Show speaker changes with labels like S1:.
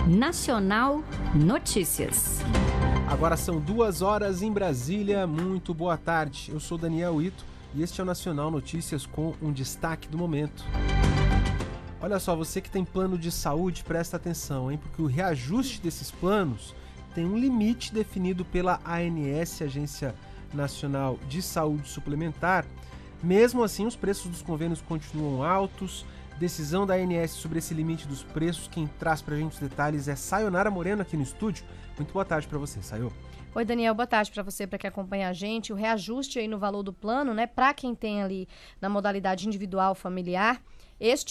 S1: Nacional Notícias.
S2: Agora são 2h em Brasília. Muito boa tarde. Eu sou Daniel Ito e este é o Nacional Notícias com um destaque do momento. Olha só, você que tem plano de saúde, presta atenção, hein? Porque o reajuste desses planos tem um limite definido pela ANS, Agência Nacional de Saúde Suplementar. Mesmo assim, os preços dos convênios continuam altos. Decisão da ANS sobre esse limite dos preços. Quem traz pra gente os detalhes é Sayonara Moreno aqui no estúdio. Muito boa tarde pra você, Sayo.
S3: Oi, Daniel, boa tarde para você, para quem acompanha a gente. O reajuste aí no valor do plano, né, para quem tem ali na modalidade individual familiar, este